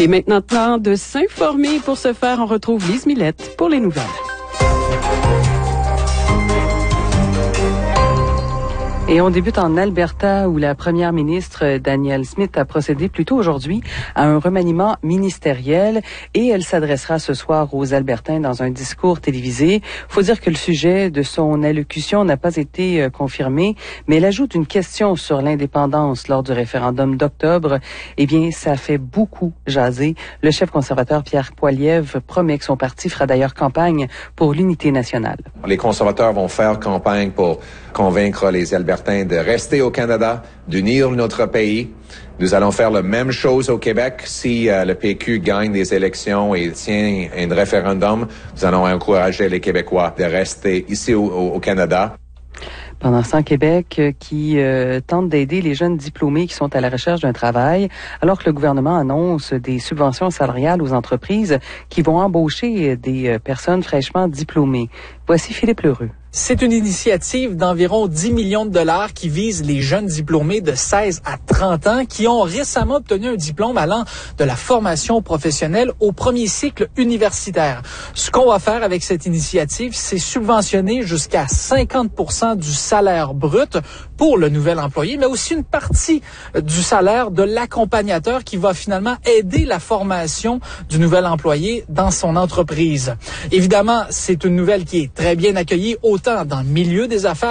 est maintenant temps de s'informer. Pour ce faire, on retrouve Lise Millette pour les nouvelles. Et on débute en Alberta où la première ministre Danielle Smith a procédé plus tôt aujourd'hui à un remaniement ministériel et elle s'adressera ce soir aux Albertains dans un discours télévisé. Faut dire que le sujet de son allocution n'a pas été confirmé, mais elle ajoute une question sur l'indépendance lors du référendum d'octobre. Eh bien, ça fait beaucoup jaser. Le chef conservateur Pierre Poilievre promet que son parti fera d'ailleurs campagne pour l'unité nationale. Les conservateurs vont faire campagne pour convaincre les Albertains de rester au Canada, d'unir notre pays. Nous allons faire la même chose au Québec. Si le PQ gagne des élections et tient un référendum, nous allons encourager les Québécois de rester ici au Canada. Pendant ce temps, Québec qui tente d'aider les jeunes diplômés qui sont à la recherche d'un travail, alors que le gouvernement annonce des subventions salariales aux entreprises qui vont embaucher des personnes fraîchement diplômées. Voici Philippe Lheureux. C'est une initiative d'environ 10 millions de dollars qui vise les jeunes diplômés de 16 à 30 ans qui ont récemment obtenu un diplôme allant de la formation professionnelle au premier cycle universitaire. Ce qu'on va faire avec cette initiative, c'est subventionner jusqu'à 50% du salaire brut pour le nouvel employé, mais aussi une partie du salaire de l'accompagnateur qui va finalement aider la formation du nouvel employé dans son entreprise. Évidemment, c'est une nouvelle qui est très bien accueillie autant dans le milieu des affaires